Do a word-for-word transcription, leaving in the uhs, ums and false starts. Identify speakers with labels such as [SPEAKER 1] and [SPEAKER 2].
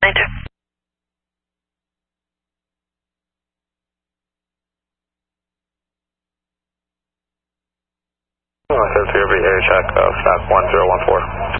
[SPEAKER 1] ninety-two.
[SPEAKER 2] one seven three over air check, uh, stock one zero one four.